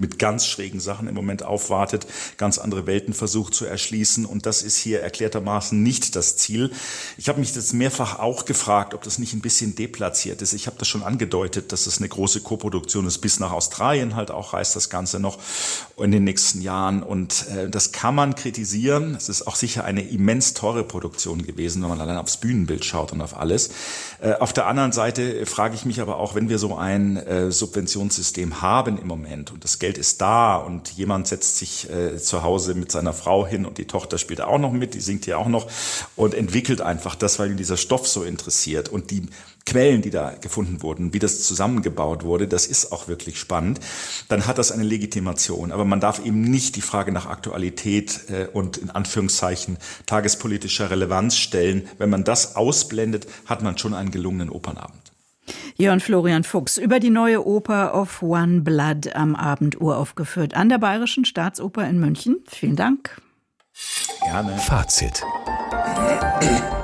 mit ganz schrägen Sachen im Moment aufwartet, ganz andere Welten versucht zu erschließen. Und das ist hier erklärtermaßen nicht das Ziel. Ich habe mich jetzt mehrfach auch gefragt, ob das nicht ein bisschen deplatziert ist. Ich habe das schon angedeutet, dass es eine große Koproduktion ist. Bis nach Australien halt auch reist das Ganze noch in den nächsten Jahren. Und das kann man kritisieren. Es ist auch sicher eine immens teure Produktion gewesen, wenn man allein aufs Bühnenbild schaut und auf alles. Auf der anderen Seite frage ich mich aber auch, wenn wir so ein Subventionssystem haben im Moment und das Geld ist da und jemand setzt sich zu Hause mit seiner Frau hin und die Tochter spielt auch noch mit, die singt hier auch noch und entwickelt einfach das, weil ihn dieser Stoff so interessiert und die Quellen, die da gefunden wurden, wie das zusammengebaut wurde, das ist auch wirklich spannend, dann hat das eine Legitimation. Aber man darf eben nicht die Frage nach Aktualität und in Anführungszeichen tagespolitischer Relevanz stellen. Wenn man das ausblendet, hat man schon einen gelungenen Opernabend. Jörn Florian Fuchs über die neue Oper Of One Blood am Abend uraufgeführt an der Bayerischen Staatsoper in München. Vielen Dank. Gerne. Fazit.